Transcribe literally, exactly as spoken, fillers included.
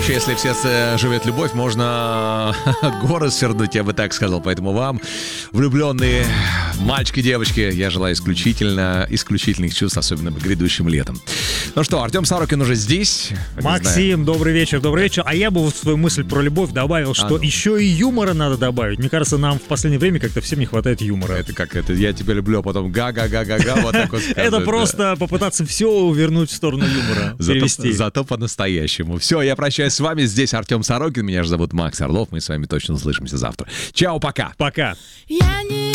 Короче, если в сердце живет любовь, можно горы свернуть, я бы так сказал. Поэтому вам, влюбленные мальчики, девочки, я желаю исключительно, исключительных чувств, особенно грядущим летом. Ну что, Артем Сорокин уже здесь. Максим, добрый вечер, добрый вечер. А я бы вот в свою мысль про любовь добавил, что а, ну. еще и юмора надо добавить. Мне кажется, нам в последнее время как-то всем не хватает юмора. Это как это, я тебя люблю, а потом га-га-га-га-га, вот так вот сказать. Это просто попытаться все вернуть в сторону юмора, перевести. Зато по-настоящему. Все, я прощаюсь с вами. Здесь Артем Сорокин, меня же зовут Макс Орлов. Мы с вами точно услышимся завтра. Чао, пока. Пока. Я не